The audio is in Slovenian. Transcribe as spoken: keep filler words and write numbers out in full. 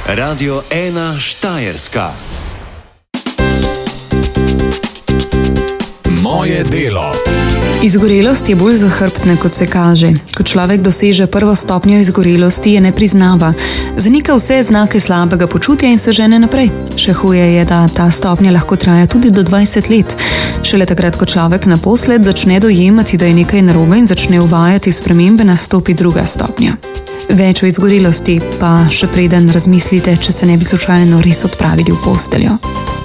Radio ena Štajerska. Moje delo. Izgorelost je bolj zahrbtna, kot se kaže. Ko človek doseže prvo stopnjo izgorelosti, je ne priznava. Zanika vse znake slabega počutja in se žene naprej. Še huje je, da ta stopnja lahko traja tudi do dvajset let. Šele takrat, ko človek naposled začne dojemati, da je nekaj narobe in začne uvajati spremembe, nastopi druga stopnja. Več o izgorelosti pa še preden razmislite, če se ne bi slučajno res odpravili v posteljo.